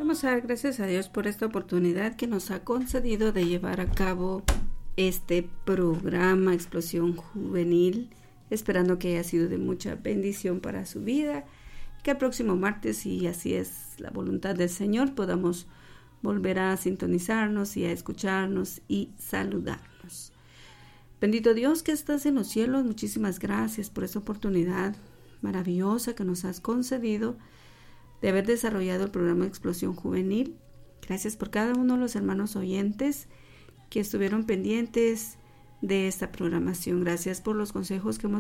Vamos a dar gracias a Dios por esta oportunidad que nos ha concedido de llevar a cabo este programa Explosión Juvenil, esperando que haya sido de mucha bendición para su vida, que el próximo martes, si así es la voluntad del Señor, podamos volver a sintonizarnos y a escucharnos y saludarnos. Bendito Dios que estás en los cielos, muchísimas gracias por esta oportunidad maravillosa que nos has concedido de haber desarrollado el programa Explosión Juvenil. Gracias por cada uno de los hermanos oyentes que estuvieron pendientes de esta programación. Gracias por los consejos que hemos